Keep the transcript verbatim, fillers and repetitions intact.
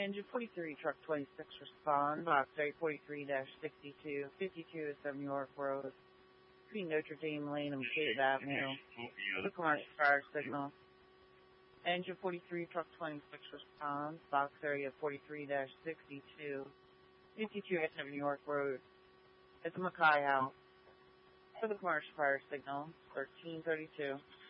Engine forty-three, truck twenty-six, respond. Box area forty-three sixty-two, fifty-two is seven York Road, between Notre Dame Lane and McCabe Avenue. The commercial fire signal. Engine forty-three, truck twenty-six, respond. Box area forty-three sixty-two, fifty-two is seven York Road. It's a Mackay House. For the commercial fire signal, thirteen thirty-two.